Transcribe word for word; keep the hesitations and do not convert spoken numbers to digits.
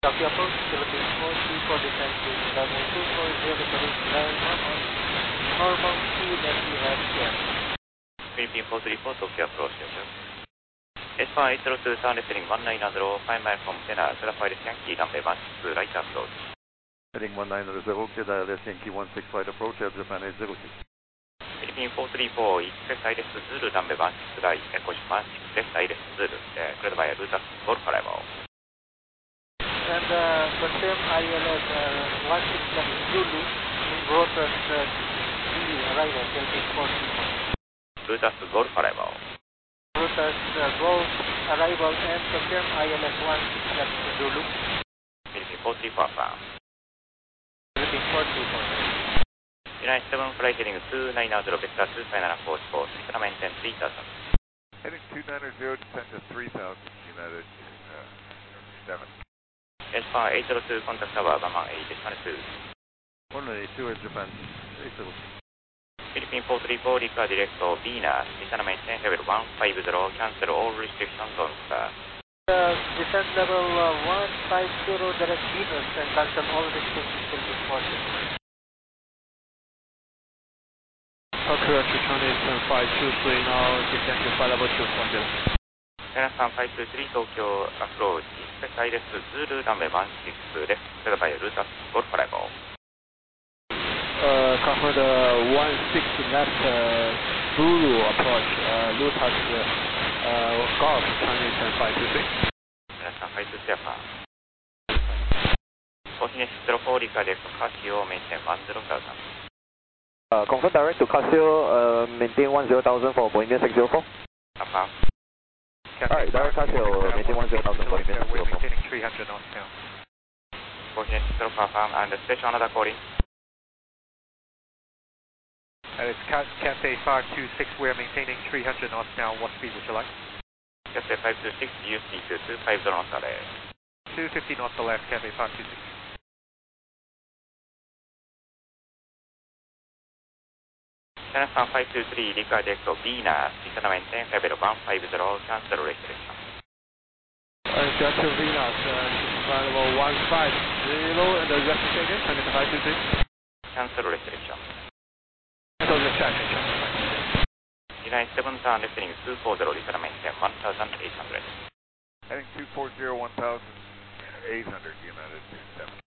Copy approach, Philippines four three four descending, level two four zero to reach land normal, normal speed and we have here. Philippine four three four, Tokyo approach, yes sir. S one eight zero two, sound listening one nine zero, five mile from center, Surafire Yankee, runway one six, right approach. Heading one nine zero, Kyoto Yankee one six, right approach, Air Japan eight zero six. Philippine four three four, Express I L S Zulu, runway one six, right, Echo one six, left I L S Zulu, cleared by Ruta Golf arrival. And uh, confirm I L S uh, one six left Zulu, Rotas uh, D, arrival, Philippines four three four. Rutas Golf arrival. Rutas uh, Golf arrival and confirm I L S one six left Zulu. Philippine four three four, affirm. Philippines four three four. United seven flight heading two nine zero, Vector two five nine four four, system maintain three thousand. Heading two nine zero, descend to three thousand, United uh, seven. S one eight zero two, contact tower, one one eight, descend two. one eight two, Air Japan eight zero six. Philippine four three four, Rica direct to Venus, descend maintain level one five zero, cancel all restrictions on start. Uh, descent level uh, one five zero, direct Venus and cancel all restrictions till this morning. Correct, Chinese five two three now, descend to flight level two point zero. China five two three, Tokyo approach, Express I L S Zulu, runway one six, left, cleared by Ruta Golf arrival. Uh, cover the one six left uh, Zulu approach, uh, Lutas uh, Golf, Chinese five two three. China five two three, affirm. Cosine six zero four, Rica direct to Casio, maintain one zero thousand. Uh, confirm direct to Casio, uh, maintain one zero thousand for Boeing six zero four. Affirm. Alright, direct Casio, maintain one zero thousand for Boeing six zero four. Maintaining three hundred knots now. Cosine six zero four, affirm, and station another calling. Uh, it's Cathay five two six, we're maintaining three hundred knots now. What speed would you like? Cathay five two six, U C two two five zero knots away. two fifty knots to left, Cathay five two six. China five two three, Rica direct to Venus, descend maintain level one five zero, cancel restriction. Uh, Jet to Venus, uh, flight level one five zero, and the rest is again, Chinese five two three. Cancel restriction. Cancel restriction. United seven turn listening two four zero, descend maintain one thousand eight hundred. Heading two four zero, one thousand eight hundred, United seven.